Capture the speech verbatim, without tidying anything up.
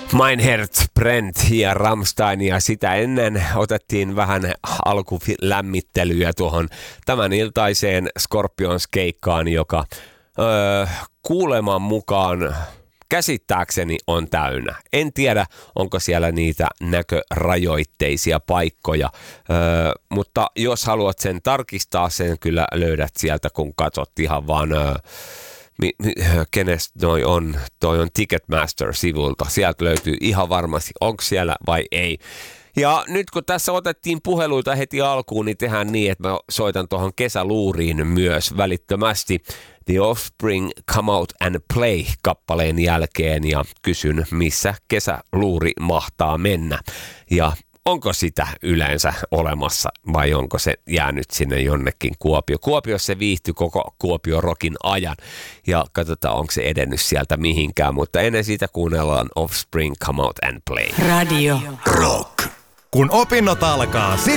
Mein Herz brennt ja Rammstein, ja sitä ennen otettiin vähän alkulämmittelyä tuohon tämän iltaiseen Scorpions-keikkaan, joka öö, kuuleman mukaan käsittääkseni on täynnä. En tiedä, onko siellä niitä näkörajoitteisia paikkoja, öö, mutta jos haluat sen tarkistaa, sen kyllä löydät sieltä, kun katsot ihan vaan... Öö, Mi, mi, kenestä noi on, toi on Ticketmaster-sivulta. Sieltä löytyy ihan varmasti, onko siellä vai ei. Ja nyt kun tässä otettiin puheluita heti alkuun, niin tehdään niin, että mä soitan tuohon kesäluuriin myös välittömästi The Offspring Come Out and Play -kappaleen jälkeen ja kysyn, missä kesäluuri mahtaa mennä. Ja onko sitä yleensä olemassa vai onko se jäänyt sinne jonnekin Kuopio? Kuopiossa se viihtyi koko Kuopio Rockin ajan ja katsotaan, onko se edennyt sieltä mihinkään. Mutta ennen siitä kuunnellaan Offspring Come Out and Play. Radio Rock. Kun opinnot alkaa, sit